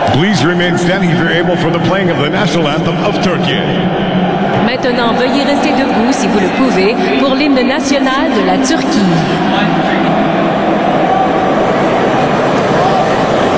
Please remain standing if you're able for the playing of the national anthem of Turkey. Maintenant, veuillez rester debout si vous le pouvez pour l'hymne national de la Turquie.